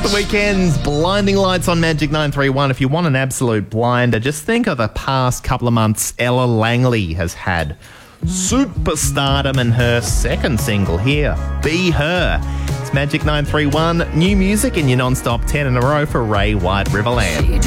The Weeknd's Blinding Lights on Magic 931. If you want an absolute blinder, just think of the past couple of months Ella Langley has had. Superstardom and her second single here, Be Her. It's Magic 931, new music in your non-stop 10 in a row for Ray White Riverland.